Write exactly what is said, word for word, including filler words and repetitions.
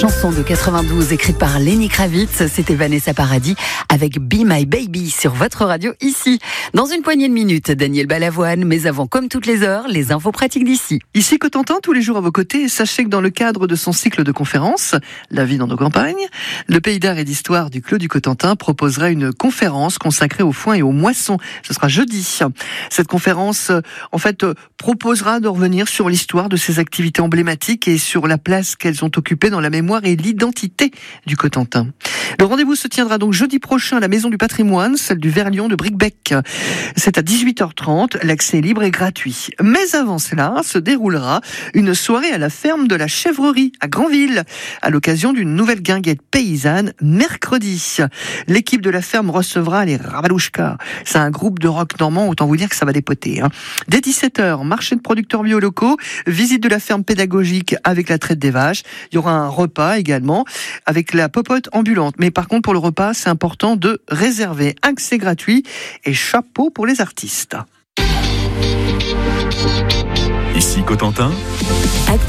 chanson de quatre-vingt-douze écrite par Lenny Kravitz. C'était Vanessa Paradis avec Be My Baby sur votre radio ici. Dans une poignée de minutes, Daniel Balavoine. Mais avant, comme toutes les heures, les infos pratiques d'ici. Ici Cotentin, tous les jours à vos côtés. Sachez que dans le cadre de son cycle de conférences, La vie dans nos campagnes, le Pays d'art et d'histoire du Clos du Cotentin proposera une conférence consacrée au foin et aux moissons. Ce sera jeudi. Cette conférence, en fait, proposera de revenir sur l'histoire de ces activités emblématiques et sur la place qu'elles ont occupée dans la mémoire et l'identité du Cotentin. Le rendez-vous se tiendra donc jeudi prochain à la Maison du Patrimoine, celle du Verlion de Bricbec. C'est à dix-huit heures trente, l'accès est libre et gratuit. Mais avant cela, se déroulera une soirée à la ferme de la Chèvrerie à Granville, à l'occasion d'une nouvelle guinguette paysanne mercredi. L'équipe de la ferme recevra les Rabalouchkas. C'est un groupe de rock normand, autant vous dire que ça va dépoter. Hein. Dès dix-sept heures, marché de producteurs bio locaux, visite de la ferme pédagogique avec la traite des vaches. Il y aura un repas également avec la popote ambulante. Mais par contre, pour le repas, c'est important de réserver. Accès gratuit et chapeau pour les artistes. Ici Cotentin. Actu